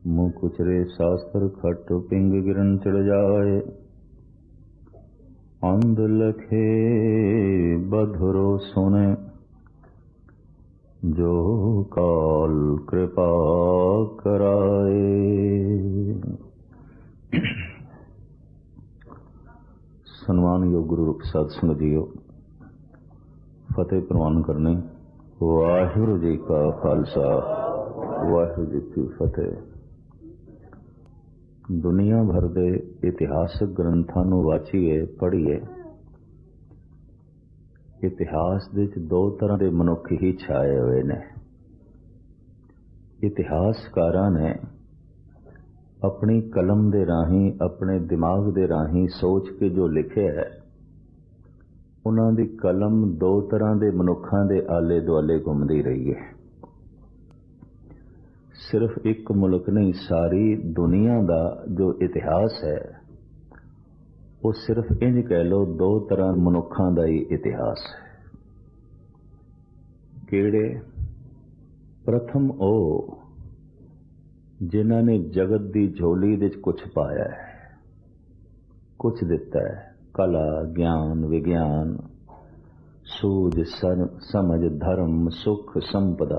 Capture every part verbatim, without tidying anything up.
मुँह कुचरे शास्त्र खट पिंग गिरन चढ़ जाए। अंध लखे बधुरो सुने जो काल कृपा कराए। सन्मानयोग गुरु साध संगत जीओ, फतेह प्रवान करने। वाहिगुरु जी का खालसा, वाहिगुरु जी की फतेह। दुनिया भर के इतिहासक ग्रंथां नूं वाचीए पढ़ीए, इतिहास दे विच दो तरह के मनुख ही छाए हुए ने। इतिहासकारां ने अपनी कलम दे राही, अपने दिमाग दे राही सोच के जो लिखे है, उन्हां दी कलम दो तरह के मनुखां दे आले दुआले घुमदी रही है। सिर्फ एक मुल्क नहीं, सारी दुनिया का जो इतिहास है वो सिर्फ इंज कह लो दो तरह मनुखां दा ही इतिहास है। किहड़े? प्रथम ओ जिन्हां ने जगत की झोली विच कुछ पाया है, कुछ दिता है, कला, ज्ञान, विज्ञान, सूझ, समझ, धर्म, सुख, संपदा,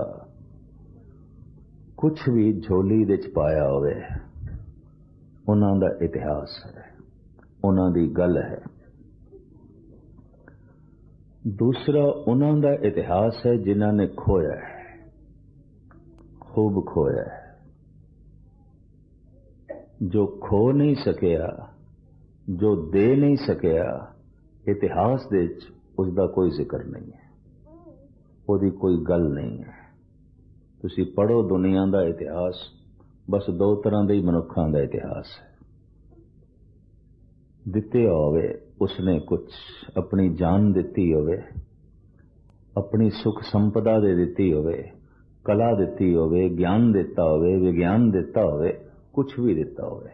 कुछ भी झोली विच पाया होवे, उन्हां दा इतिहास है, उन्हां दी गल है। दूसरा उन्हां दा इतिहास है जिन्हां ने खोया है, खूब खोया है। जो खो नहीं सकिया, जो दे नहीं सकिया, इतिहास दे उसका कोई जिक्र नहीं है, उसकी कोई गल नहीं है। तुसी पढ़ो दुनिया का इतिहास, बस दो तरह के मनुखों का इतिहास है। दिते होवे उसने कुछ, अपनी जान दिती होवे, अपनी सुख संपदा दे दिती होवे, कला दिती होवे, ज्ञान दिता होवे, विज्ञान दिता होवे, कुछ भी दिता होवे,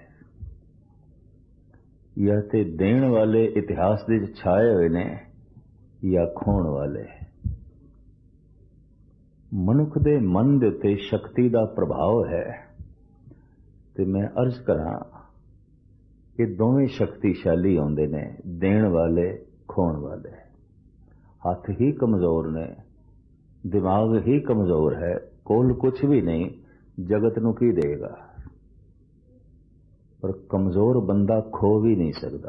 या ते देण वाले इतिहास दे छाए हुए ने या खोण वाले। मनुख दे मन दे उत्ते शक्ति का प्रभाव है, ते मैं अर्ज करा कि दोवें शक्तिशाली होंदे ने, देण वाले, खोण वाले। हाथ ही कमजोर ने, दिमाग ही कमजोर है, कोल कुछ भी नहीं, जगत नूं की देगा। पर कमजोर बंदा खो भी नहीं सकता।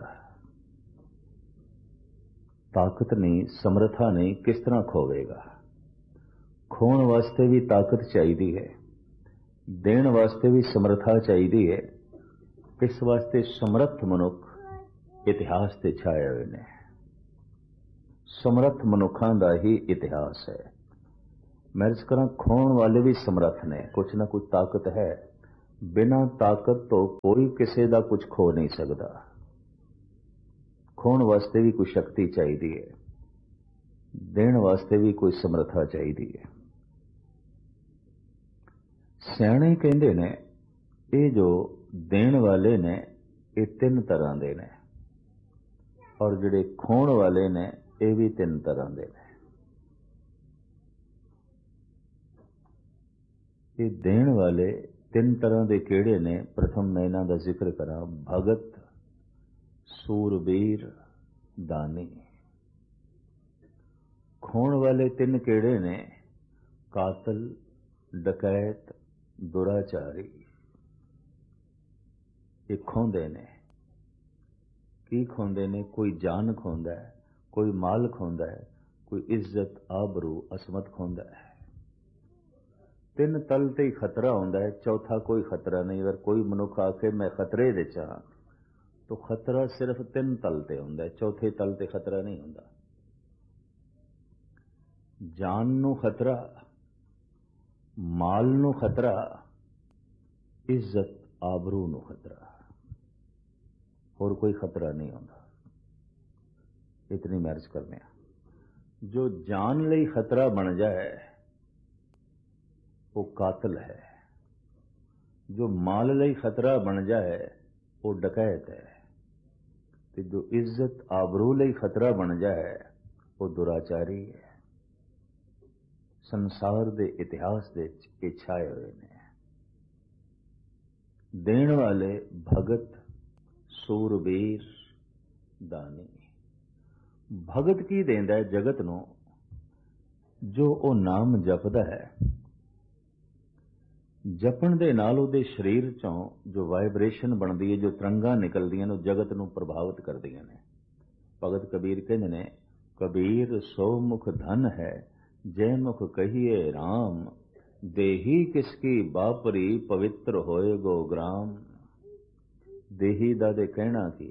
ताकत नहीं, समर्था नहीं, किस तरह खोवेगा? खोण वास्ते भी ताकत चाहिए है, देण वास्ते भी समर्था चाहिए है। इस वास्ते समर्थ मनुख इतिहास से छाए हुए ने। समर्थ मनुखों का ही इतिहास है। मैं इस करा खोण वाले भी समर्थ ने, कुछ ना कुछ ताकत है। बिना ताकत तो कोई किसी का कुछ खो नहीं सकता। खोण वास्ते भी कोई शक्ति चाहिए है, देण वास्ते भी कोई समर्था चाहिए है। सियाणे कहते ने ये जो देण वाले ने ये तीन तरह के ने, और जिहड़े खोण वाले ने ये भी तीन तरह के ने। ये देण वाले तीन तरह के किहड़े ने? प्रथम मैं इन्हां दा जिक्र करा। भगत, सूरबीर, दानी। खोण वाले तीन किहड़े ने? कातल, डकैत, दुराचारी। ये खोंदे ने। की खोंदे ने? कोई जान खोंदा है, कोई माल खोंदा है, कोई इज्जत, आबरू, असमत खोंदा है। तीन तल ते ही खतरा होंदा है, चौथा कोई खतरा नहीं। अगर कोई मनुख आके मैं खतरे दे चाह, तो खतरा सिर्फ तीन तल ते होंदा है, चौथे तल ते खतरा नहीं होंदा। जान नू खतरा, माल नू खतरा, इज्जत, आबरू नू खतरा, और कोई खतरा नहीं होंदा। इतनी मैरिज करने। जो जान लई खतरा बन जाए वो कातल है, जो माल लई खतरा बन जाए वो डकैत है, ते जो इज्जत आबरू लई खतरा बन जाए वो दुराचारी है। संसार दे इतिहास दे छाए हुए ने। देण वाले भगत सूरबीर दानी। भगत की देंदा है जगत नूं, जो वो नाम जपदा है। जपण दे नाल उहदे शरीर चों जो वाइब्रेशन बनदी है, जो तरंगां निकलदियां ने, जगत नूं प्रभावित करदियां ने। भगत कबीर कहंदे ने, कबीर सो मुख धन है, जय मुख कहिए राम, देही किसकी बापरी पवित्र होए गो ग्राम। देही दा दे कहना कि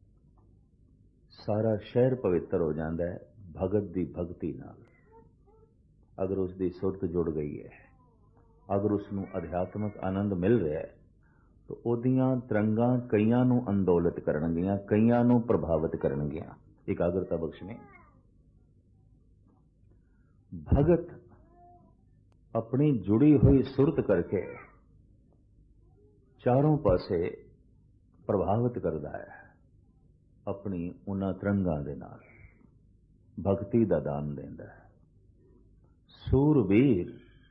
सारा शहर पवित्र हो जाता है भगत दी भगती नाल। अगर उसकी सुरत जुड़ गई है, अगर उसनूं अध्यात्मक आनंद मिल रहा है, तो ओदियां तरंगां कईयां नूं अंदोलित करनगियां, कईयां नूं प्रभावित करनगियां। एकाग्रता बख्शनी। भगत अपनी जुड़ी हुई सुरत करके चारों पासे प्रभावित करता है अपनी उन्हां तरंगां दे नाल, भगती दा दान देंदा है। सूरबीर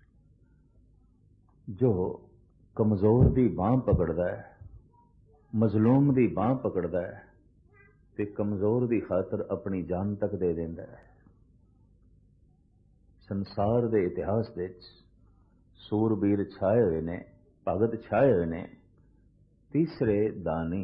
जो कमजोर दी बांह पकड़दा है, मजलूम दी बांह पकड़दा है ते कमजोर दी खातर अपनी जान तक दे देंदा है। संसार दे इतिहास विच सूरबीर छाए हुए ने, भगत छाए हुए ने। तीसरे दानी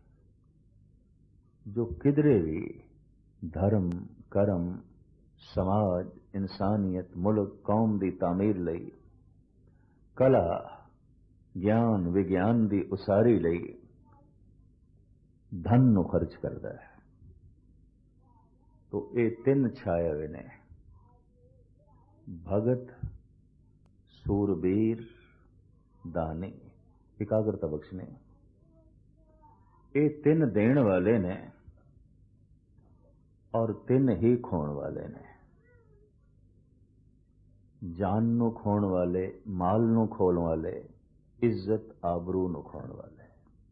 जो किधरे भी धर्म, कर्म, समाज, इंसानियत, मुल्क, कौम दी तामीर लई, कला, ज्ञान, विज्ञान दी उसारी लई धन नूं खर्च करदा है। तो ये तीन छाए हुए ने, भगत, सूरबीर, दानी। एकाग्रता बख्शने। ये तीन देण वाले ने और तीन ही खोण वाले ने। जान नूं खोण वाले, माल नूं खोण वाले, इज्जत आबरू नूं खोण वाले।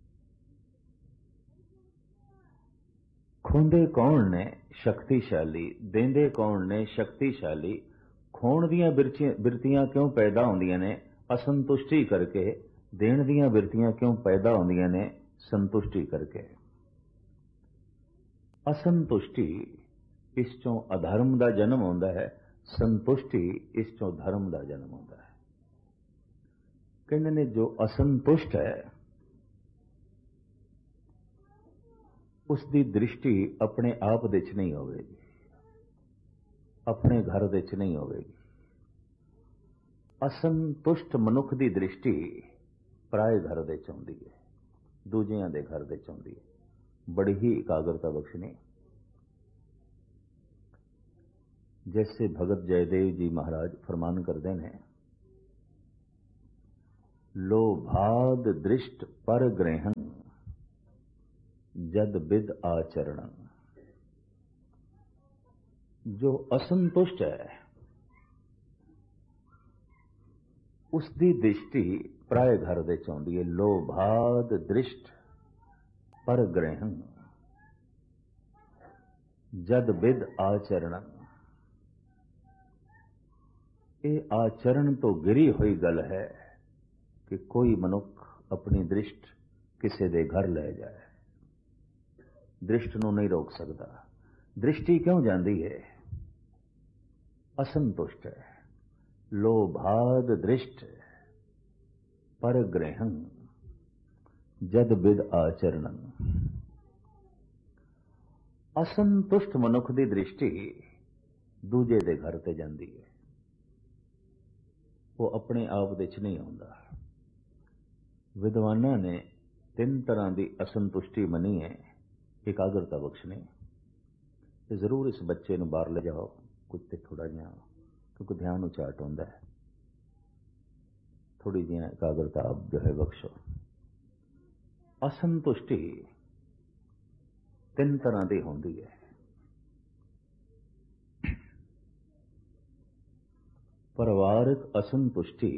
खोंदे कौन ने? शक्तिशाली। देंदे कौन ने? शक्तिशाली। खोण दियां बिरतियां क्यों पैदा होंदियां ने? असंतुष्टि करके। देण दियां बिरतियां क्यों पैदा होंदियां ने? संतुष्टि करके। असंतुष्टि इस चों अधर्म दा जन्म होंदा है, संतुष्टि इस चों धर्म दा जन्म होंदा है। कहने ने जो असंतुष्ट है उसकी दृष्टि अपने आप दे च नहीं होगी, अपने घर दे च नहीं होगी। असंतुष्ट मनुख की दृष्टि पराए घर दे च आउंदी है, दूजियां दे घर दे च आउंदी है। बड़ी ही एकाग्रता बख्शनी। जैसे भगत जयदेव जी महाराज फरमान करते हैं, लोभाद दृष्ट पर ग्रहण जद विद आचरण। जो असंतुष्ट है उसकी दृष्टि पराए घर दे च आउंदी है। लोभाद दृष्ट पर ग्रहण जद विद आचरण। ये आचरण तो गिरी हुई गल है कि कोई मनुख अपनी दृष्ट किसी दे घर ले जाए, दृष्ट नूं नहीं रोक सकता। दृष्टि क्यों जाती है? असंतुष्ट है। लोभाद दृष्ट पर ग्रहण जद विद आचरण। असंतुष्ट मनुख की दृष्टि दूजे दे घर ते जाती है, वो अपने आप दे च नहीं आउंदा। विद्वाना ने तीन तरह की असंतुष्टि मनी है। एकाग्रता बख्शनी। जरूर इस बच्चे नूं बाहर ले जाओ कुछ थोड़ा जिहा, क्योंकि ध्यान उचाट होंदा है। थोड़ी जी एकाग्रता आप जो है बख्शो। असंतुष्टि तीन तरह की होंदी है। परिवारक असंतुष्टि,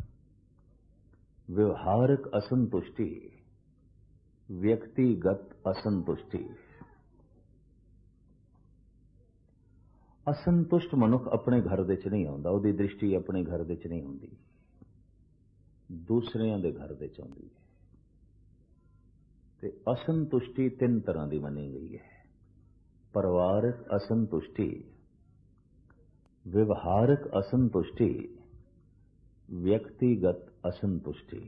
व्यवहारिक असंतुष्टि, व्यक्तिगत असंतुष्टि। असंतुष्ट मनुख अपने घर दे च नहीं आउंदा, उहदी दृष्टि अपने घर दे च नहीं होंदी, दूसरियां दे घर दे च आउंदी है। ਤੇ ਅਸੰਤੁਸ਼ਟੀ ਤਿੰਨ ਤਰ੍ਹਾਂ ਦੀ ਮੰਨੀ ਗਈ ਹੈ। ਪਰਿਵਾਰਕ ਅਸੰਤੁਸ਼ਟੀ, ਵਿਵਹਾਰਕ ਅਸੰਤੁਸ਼ਟੀ, ਵਿਅਕਤੀਗਤ ਅਸੰਤੁਸ਼ਟੀ।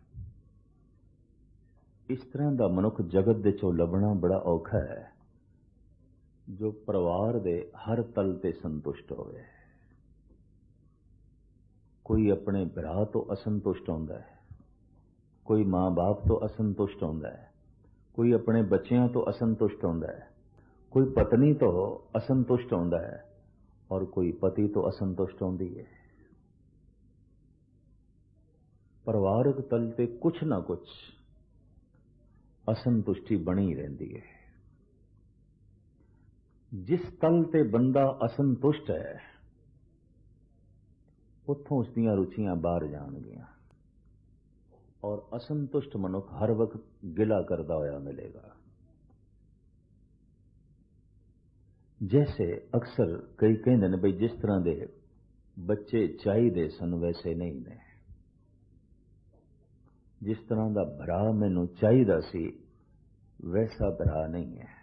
ਇਸ ਤਰ੍ਹਾਂ ਦਾ ਮਨੁੱਖ ਜਗਤ ਦੇ ਚੋਂ ਲੱਭਣਾ ਬੜਾ ਔਖਾ ਹੈ ਜੋ ਪਰਿਵਾਰ ਦੇ ਹਰ ਤਲ ਤੇ ਸੰਤੁਸ਼ਟ ਹੋਵੇ। ਕੋਈ ਆਪਣੇ ਭਰਾ ਤੋਂ ਅਸੰਤੁਸ਼ਟ ਹੁੰਦਾ ਹੈ, ਕੋਈ ਮਾਂ ਬਾਪ ਤੋਂ ਅਸੰਤੁਸ਼ਟ ਹੁੰਦਾ ਹੈ, ਕੋਈ ਆਪਣੇ ਬੱਚਿਆਂ ਤੋਂ ਅਸੰਤੁਸ਼ਟ ਹੁੰਦਾ ਹੈ, ਕੋਈ ਪਤਨੀ ਤੋਂ ਅਸੰਤੁਸ਼ਟ ਹੁੰਦਾ ਹੈ ਔਰ ਕੋਈ ਪਤੀ ਤੋਂ ਅਸੰਤੁਸ਼ਟ ਹੁੰਦੀ ਹੈ। ਪਰਿਵਾਰਕ ਤਲ ਤੇ ਕੁਛ ਨਾ ਕੁਛ ਅਸੰਤੁਸ਼ਟੀ ਬਣੀ ਰਹਿੰਦੀ ਹੈ। ਜਿਸ ਤਲ ਤੇ ਬੰਦਾ ਅਸੰਤੁਸ਼ਟ ਹੈ ਉੱਥੋਂ ਉਸ ਦੀਆਂ ਰੁਚੀਆਂ ਬਾਹਰ ਜਾਣਗੀਆਂ ਔਰ ਅਸੰਤੁਸ਼ਟ ਮਨੁੱਖ ਹਰ ਵਕਤ ਗਿਲਾ ਕਰਦਾ ਹੋਇਆ ਮਿਲੇਗਾ। ਜੈਸੇ ਅਕਸਰ ਕਈ ਕਹਿੰਦੇ ਨੇ ਬਈ ਜਿਸ ਤਰ੍ਹਾਂ ਦੇ ਬੱਚੇ ਚਾਹੀਦੇ ਸਨ ਵੈਸੇ ਨਹੀਂ ਨੇ, ਜਿਸ ਤਰ੍ਹਾਂ ਦਾ ਭਰਾ ਮੈਨੂੰ ਚਾਹੀਦਾ ਸੀ ਵੈਸਾ ਭਰਾ ਨਹੀਂ ਹੈ,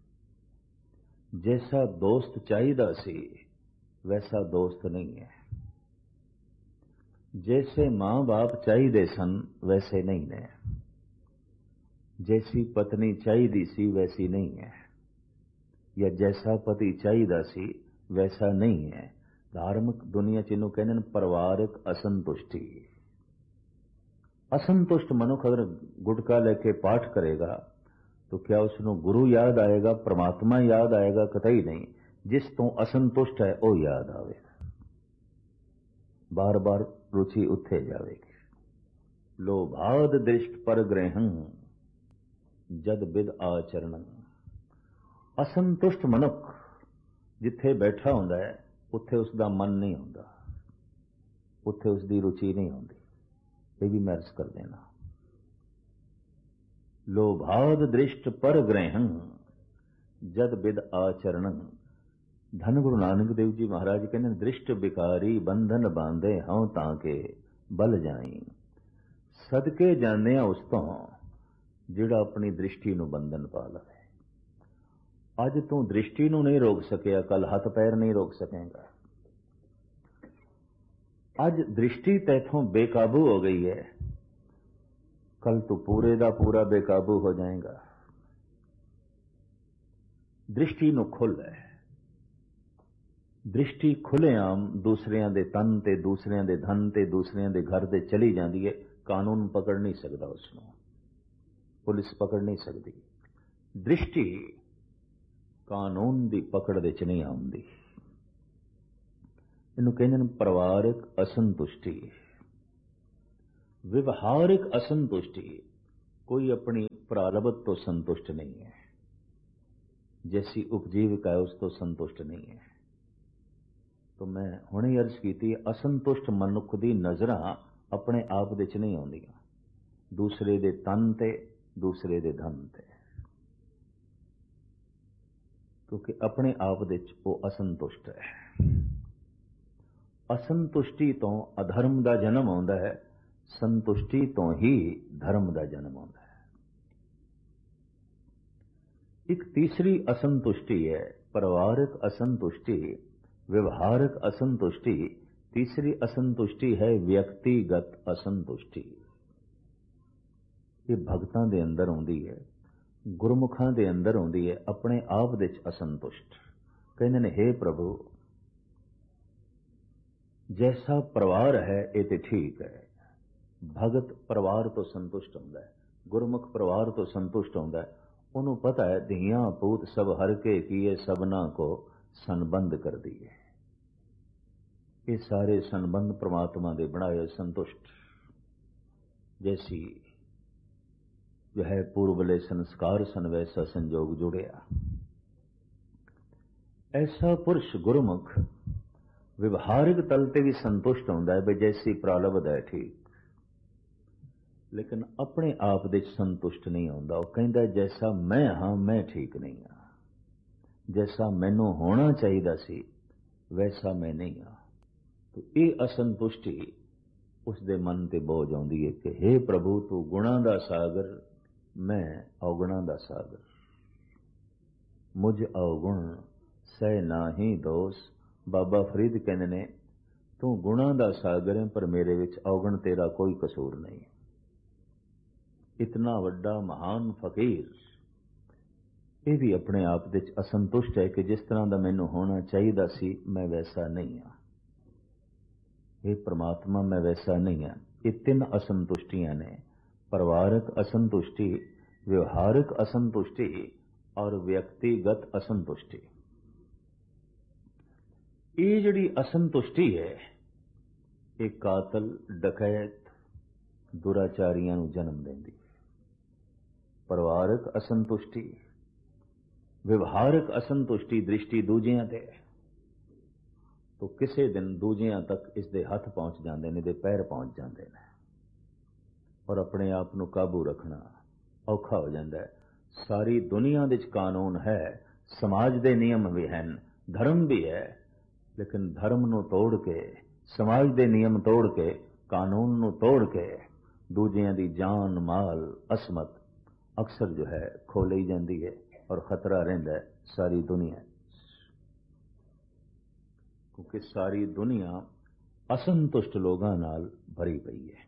जैसा दोस्त चाहिदा सी वैसा दोस्त नहीं है, जैसे मां बाप चाहिदे सन वैसे नहीं है, जैसी पत्नी चाहिदी सी वैसी नहीं है, या जैसा पति चाहिदा सी वैसा नहीं है। धार्मिक दुनिया च इहनूं कहंदे ने परिवारक असंतुष्टि। असंतुष्ट मनुख अगर गुटका लेके पाठ करेगा तो क्या उसनों गुरु याद आएगा, परमात्मा याद आएगा? कतई नहीं। जिस तो असंतुष्ट है वो याद आवेगा, बार बार रुचि उत्थे जाएगी। लोभाद दृष्ट पर ग्रहण जद बिद आचरण। असंतुष्ट मनुख जिथे बैठा हुंदा है उत्थे उसका मन नहीं हुंदा, उत्थे उसकी रुचि नहीं होंदी। ये भी मैं अर्ज कर देना। लोभाद दृष्ट पर ग्रहण जद बिद आचरण। धन गुरु नानक देव जी महाराज कहते दृष्ट बिकारी बंधन बांधे हूं ताके बल जाई। सदके जाने उस तो जिहड़ा अपनी दृष्टि नूं बंधन पा लवे। अज तू दृष्टि नूं नहीं रोक सकिया, कल हथ पैर नहीं रोक सकेगा। अज दृष्टि तैथों बेकाबू हो गई है, कल तो पूरे दा पूरा बेकाबू हो जाएगा। दृष्टि नूं खुल है, दृष्टि खुलेआम दूसरियां दे तन ते दूसरियां दे धन ते दूसरियां दे घर ते चली जाती है। कानून पकड़ नहीं सकता उसनूं, पुलिस पकड़ नहीं सकती। दृष्टि कानून दी पकड़ दे च नहीं आउंदी। इहनूं कहंदे ने परिवारक असंतुष्टि। व्यवहारिक असंतुष्टि, कोई अपनी प्रारब्ध तो संतुष्ट नहीं है, जैसी उपजीविका है उस तो संतुष्ट नहीं है। तो मैं हुणे अर्ज की असंतुष्ट मनुख दी नजरां अपने आप दे च नहीं आउंदियां, दूसरे दे तन ते दूसरे दे धन ते, क्योंकि अपने आप दे च वो असंतुष्ट है। असंतुष्टि तो अधर्म का जन्म होंदा है, संतुष्टि तो ही धर्म का जन्म होता है। एक तीसरी असंतुष्टि है परिवारक असंतुष्टि, व्यवहारक असंतुष्टि। तीसरी असंतुष्टि है व्यक्तिगत असंतुष्टि। ये भगतां दे अंदर होंदी है, गुरमुखां दे अंदर होंदी है, अपने आप दे असंतुष्ट। कहंदे ने हे प्रभु जैसा परिवार है ये तो ठीक है। भगत परिवार तो संतुष्ट होंदा है, गुरमुख परिवार तो संतुष्ट होंदा है। उन्होंने पता है धियां पूत सब हर के किए सबना को संबंध कर दिए। ये सारे संबंध परमात्मा दे बनाए संतुष्ट। जैसी जो है पूर्वले संस्कार सन वैसा संजोग जुड़िया। ऐसा पुरुष गुरमुख व्यवहारिक तल ते भी संतुष्ट होंदा है, भाई जैसी प्रारब्ध है ठीक, लेकिन अपने आप दे संतुष्ट नहीं होंदा। वो कहंदा जैसा मैं हाँ मैं ठीक नहीं हाँ, जैसा मैनू होना चाहिए सी वैसा मैं नहीं हाँ। तो ये असंतुष्टि उसके मन ते बोझ आउंदी है कि हे प्रभु तू गुणां दा सागर, मैं औगुणा दा सागर, मुझ अवगुण सह नाही दोष। बाबा फरीद कहते ने तू गुणा दा सागर है पर मेरे विच अवगुण तेरा कोई कसूर नहीं। इतना वड्डा महान फकीर ये भी अपने आप दे असंतुष्ट है कि जिस तरह का मैनू होना चाहिए सी मैं वैसा नहीं हाँ। ये परमात्मा मैं वैसा नहीं हाँ। ये तीन असंतुष्टियां ने, परिवारक असंतुष्टि, व्यवहारिक असंतुष्टि और व्यक्तिगत असंतुष्टि। ये जिहड़ी असंतुष्टि है ये कातल, डकैत, दुराचारियां नूं जन्म देंदी। परिवारक असंतुष्टि, व्यवहारिक असंतुष्टि, दृष्टि दूजियां ते तो किसी दिन दूजियां तक इसके हथ पहुंच जाते हैं, इसके पैर पहुंच जाते हैं और अपने आप को काबू रखना औखा हो जाता है। सारी दुनिया विच कानून है, समाज के नियम भी हैं, धर्म भी है, लेकिन धर्म नूं तोड़ के, समाज के नियम तोड़ के, कानून नूं तोड़ के दूजियां दी जान, माल, असमत अक्सर जो है खो ली जाती है और खतरा रहिंदा है सारी दुनिया, क्योंकि सारी दुनिया असंतुष्ट लोगों नाल भरी पई है।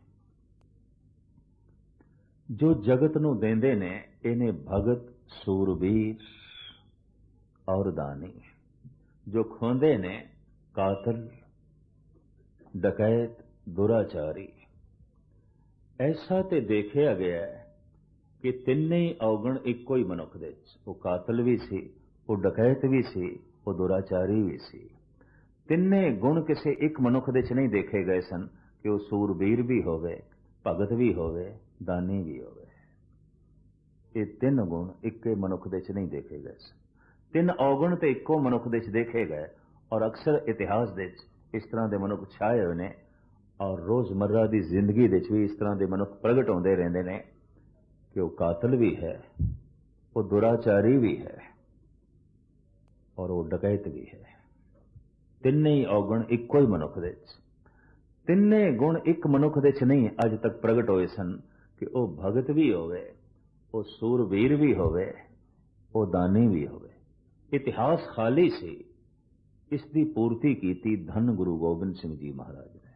जो जगत नूं देंदे ने इन्हें भगत, सूरबीर और दानी, जो खोंदे ने कातल, डकैत, दुराचारी। ऐसा ते देखा गया है कि तिन्ने ही अवगुण इको ही मनुख दे, वो कातल भी सी, वो डकैत भी सी, वो दुराचारी भी सी। तिन्ने गुण किसी एक मनुख दे नहीं देखे गए सन कि वो सूरबीर भी होवे, भगत भी होवे, दानी भी होवे। ये तीन गुण एक मनुख दे नहीं देखे गए सन। तीन अवगुण तो इको मनुख दे देखे गए और अक्सर इतिहास दे इस तरह के मनुख छाए हुए ने और रोजमर्रा की जिंदगी दे भी इस तरह के मनुख प्रगट होते रहते हैं कि वो कातल भी है, वो दुराचारी भी है और वो डकैत भी है। तिन्ने ही अवगुण इको ही मनुख दे, तिन्ने गुण एक मनुख दे नहीं अज तक प्रगट होए सन कि वो भगत भी होवे, वो सूरवीर भी होवे, वो दानी भी होवे। इतिहास खाली सी, इसकी पूर्ति की थी धन गुरु गोबिंद सिंह जी महाराज ने।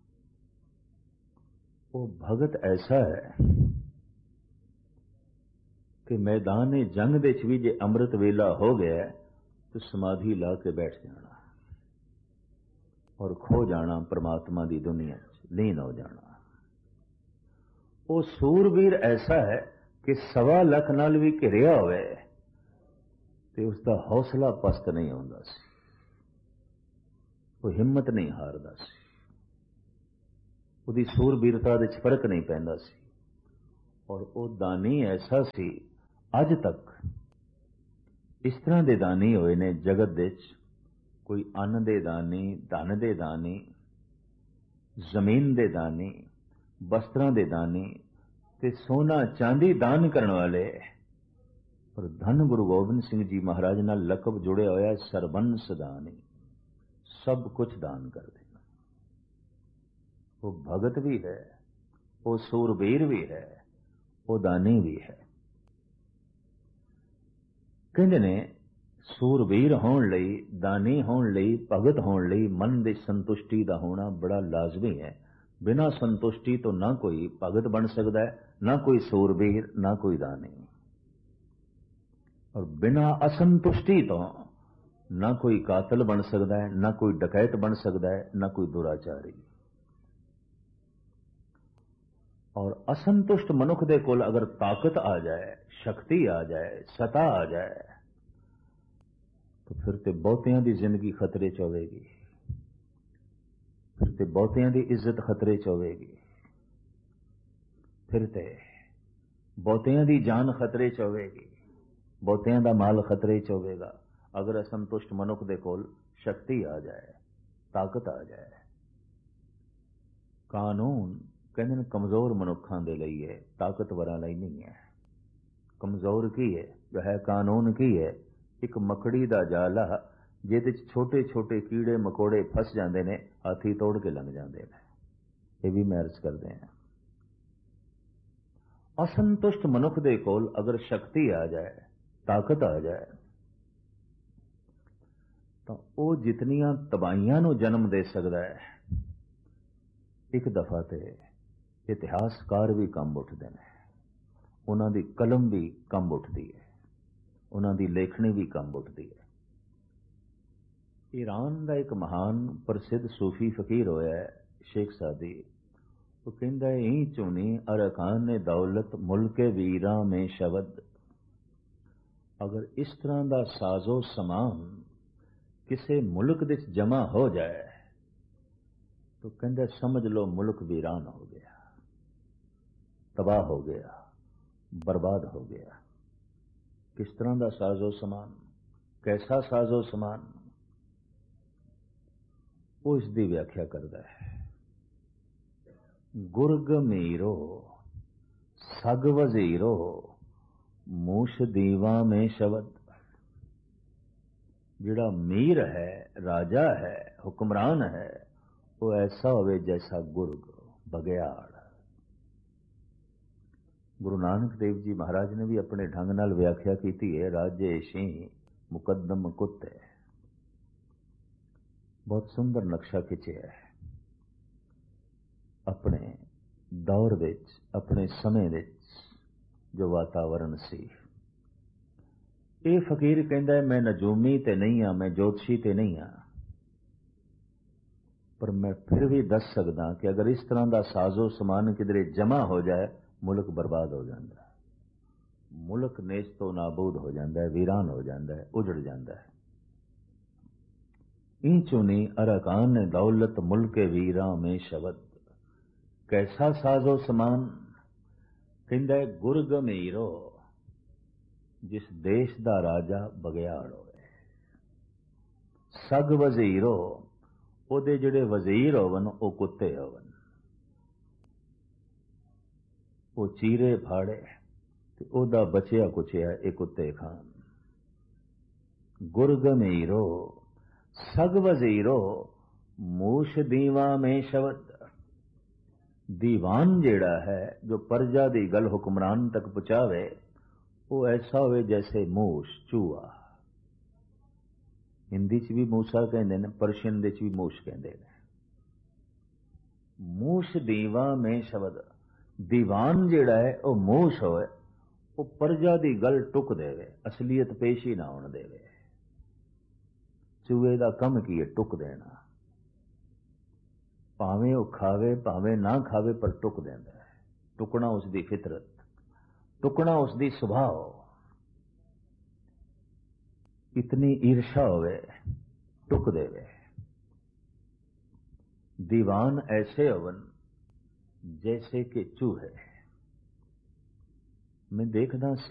वो भगत ऐसा है कि मैदान जंग दे भी जे अमृत वेला हो गया तो समाधि ला के बैठ जाना और खो जाना परमात्मा की दुनिया लीन हो जाना। वो सूरवीर ऐसा है कि सवा लख नाल भी घिरिया होवे ते उसका हौसला पस्त नहीं होंदा सी, वो हिम्मत नहीं हारदा सी, उसकी सूरबीरता दे फर्क नहीं पैंदा सी। और वो दानी ऐसा सी, अज तक इस तरह के दानी होए ने जगत दे, कोई अन्न दे दानी, धन दे दानी, जमीन दे दानी, वस्त्रां दे दानी ते सोना चांदी दान करने वाले। और धन गुरु गोबिंद सिंह जी महाराज नाल लकब जुड़े होया सरबंस दानी, सब कुछ दान कर देना। वो भगत भी है, वो सूरबीर भी है, वो दानी भी है। कहते ने सूरबीर होने लई, दानी होने लई, भगत होने लई मन की संतुष्टि का होना बड़ा लाजमी है। बिना संतुष्टि तो ना कोई भगत बन सकता है, ना कोई सूरबीर, ना कोई दानी। और बिना असंतुष्टि तो ना कोई कातल बन सकता है, ना कोई डकैत बन सकता है, ना कोई दुराचारी। और असंतुष्ट मनुख दे कोल अगर ताकत आ जाए, शक्ति आ जाए, सता आ जाए तो फिर ते बहुतियां दी जिंदगी खतरे च होवेगी, फिर ते बहुतियां दी इज्जत खतरे च होवेगी, फिर ते बहुतियां दी जान खतरे च होवेगी, बहुतियां दा माल खतरे च होवेगा अगर असंतुष्ट मनुख दे कोल शक्ति आ जाए, ताकत आ जाए। कानून कहते हैं कमजोर मनुखों के लिए है, ताकतवरां लई नहीं है। कमजोर की है जो है कानून की है, एक मकड़ी का जाला जिहदे च छोटे छोटे कीड़े मकोड़े फस जाते हैं, हाथी तोड़ के लंघ जाते हैं। ये भी मैं अर्ज करते हैं। असंतुष्ट मनुख दे कोल अगर शक्ति आ जाए, ताकत आ जाए, तो वह जितनियां तबाहियां नूं जन्म दे सकता है, एक दफा ते इतिहासकार भी कंब उठते हैं, उन्हां दी कलम भी कंब उठती है, उन्हां दी लेखनी भी कंब उठती है। ईरान का एक महान प्रसिद्ध सूफी फकीर होया है शेख सादी, वो कहता है ई चुनी अरकान ने दौलत मुल्के वीरा में शबद। अगर इस तरह का साजो समान किसी मुल्क दे जमा हो जाए तो कहते समझ लो मुल्क वीरान हो गया, तबाह हो गया, बर्बाद हो गया। किस तरह का साजो समान, कैसा साजो समान, वो इसकी व्याख्या करता है। गुरग मीरो सग वजीरो मूश दीवा में शबद। जिहड़ा मीर है, राजा है, हुक्मरान है, वो ऐसा होवे जैसा गुरग, बगयाड़। गुरु नानक देव जी महाराज ने भी अपने ढंग नाल व्याख्या की है, राजे शीं मुकदम कुत्ते। बहुत सुंदर नक्शा खिंचिया है अपने दौर विच, अपने समय विच जो वातावरण सी। ये फकीर कहता है मैं नजूमी ते नहीं हाँ, मैं ज्योतिषी ते नहीं हाँ, पर मैं फिर भी दस सकदा कि अगर इस तरह का साजो समान किधरे जमा हो जाए, मुल्क बर्बाद हो जाता है, मुल्क नेस्तो नाबूद हो जाता है, वीरान हो जाता है, उजड़ जाता है। ई चुनी अरकान ने दौलत मुल्के वीरा में शबद। कैसा साजो समान, कहता है गुरग मीरो, जिस देश दा राजा बगयाड़ होवे। सग वजीरो, ओदे जिहड़े वजीर होवन ओ कुत्ते होवन, ओ चीरे फाड़े ते ओदा बचिया कुचिया ए कुत्ते खान। गुरग मीरो सग वजीरो मूश दीवा में शबद। दीवान जेड़ा है जो प्रजा दी गल हुक्मरान तक पहुंचावे, वो ऐसा होवे जैसे मूश, चूहा। हिंदी च भी मूसा कहते हैं, पर्शियन दे च भी मूश कहते हैं। मूश दीवा में शबद। दीवान जेड़ा है वो मूश होए, वो प्रजा दी गल टुक देवे, असलियत पेश ही ना होने देवे। चूहे दा कम की है टुक देना, भावें वो खावे भावें ना खावे, पर टुक देंदा है। टुकना उसकी फितरत, टुकना उसकी स्वभाव। इतनी ईर्षा होवे, टुक देवे। दीवान ऐसे होवन जैसे कि चूहे। मैं देखदा